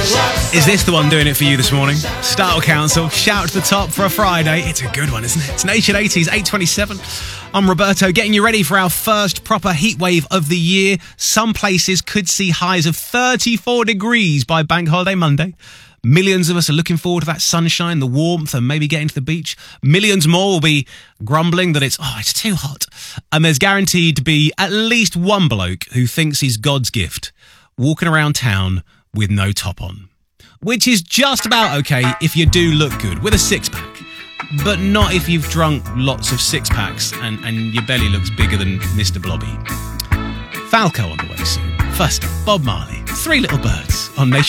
Is this the one doing it for you this morning? Style Council, shout to the top for a Friday. It's a good one, isn't it? It's Nation 80s, 8:27. I'm Roberto, getting you ready for our first proper heat wave of the year. Some places could see highs of 34 degrees by Bank Holiday Monday. Millions of us are looking forward to that sunshine, the warmth, and maybe getting to the beach. Millions more will be grumbling that it's too hot. And there's guaranteed to be at least one bloke who thinks he's God's gift, walking around town with no top on. Which is just about okay if you do look good with a six-pack, but not if you've drunk lots of six-packs and your belly looks bigger than Mr. Blobby. Falco on the way soon. First, Bob Marley, Three Little Birds on Nation.